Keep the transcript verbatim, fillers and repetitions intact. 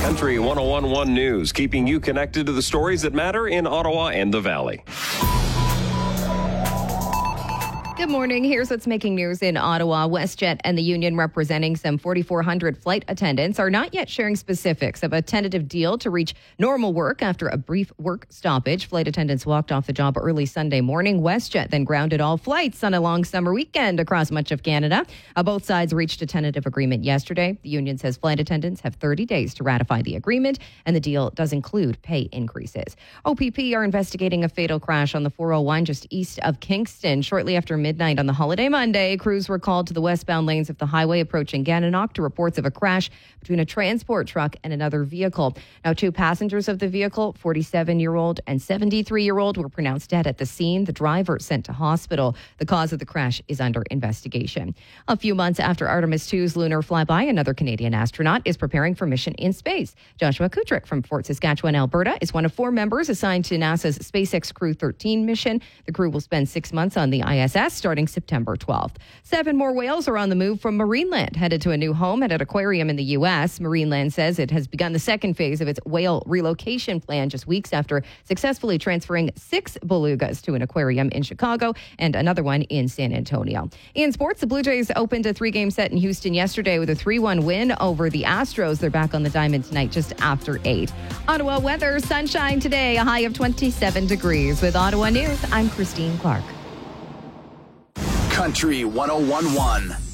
Country one oh one point one News, keeping you connected to the stories that matter in Ottawa and the Valley. Good morning. Here's what's making news in Ottawa. WestJet and the union representing some forty-four hundred flight attendants are not yet sharing specifics of a tentative deal to reach normal work after a brief work stoppage. Flight attendants walked off the job early Sunday morning. WestJet then grounded all flights on a long summer weekend across much of Canada. Uh, both sides reached a tentative agreement yesterday. The union says flight attendants have thirty days to ratify the agreement, and the deal does include pay increases. O P P are investigating a fatal crash on the four oh one just east of Kingston. Shortly after midnight on the holiday Monday, crews were called to the westbound lanes of the highway approaching Gananoque to reports of a crash between a transport truck and another vehicle. Now, two passengers of the vehicle, forty-seven-year-old and seventy-three-year-old, were pronounced dead at the scene. The driver sent to hospital. The cause of the crash is under investigation. A few months after Artemis two's lunar flyby, another Canadian astronaut is preparing for mission in space. Joshua Kutrick from Fort Saskatchewan, Alberta, is one of four members assigned to NASA's SpaceX Crew thirteen mission. The crew will spend six months on the I S S starting September twelfth. Seven more whales are on the move from Marineland, headed to a new home at an aquarium in the U S. Marineland says it has begun the second phase of its whale relocation plan just weeks after successfully transferring six belugas to an aquarium in Chicago and another one in San Antonio. In sports, the Blue Jays opened a three-game set in Houston yesterday with a three one win over the Astros. They're back on the diamond tonight just after eight. Ottawa weather, sunshine today, a high of twenty-seven degrees. With Ottawa News, I'm Christine Clark. Country one oh one point one.